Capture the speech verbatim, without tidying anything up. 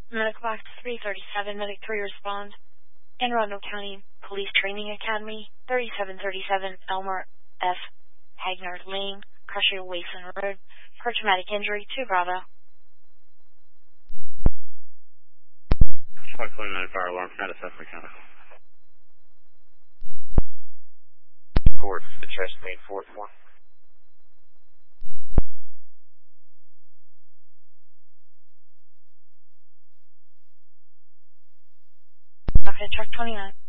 Medical Box three thirty-seven, Medic three respond. Anne Arundel County Police Training Academy, thirty-seven thirty-seven Elmer F. Hagner Lane, Crusher Wason Road, for traumatic injury to Bravo. five twenty-nine fire alarm, status S mechanical. Fourth, the chest main fourth one. Okay, truck twenty-nine.